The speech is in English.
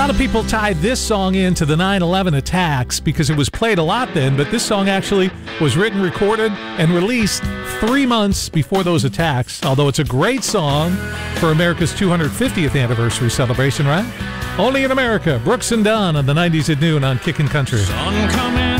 lot of people tied this song into the 9/11 attacks because it was played a lot then, but this song actually was written, recorded, and released 3 months before those attacks, although it's a great song for America's 250th anniversary celebration, right? Only in America, Brooks and Dunn on the 90s at noon on Kickin' Country. Sun coming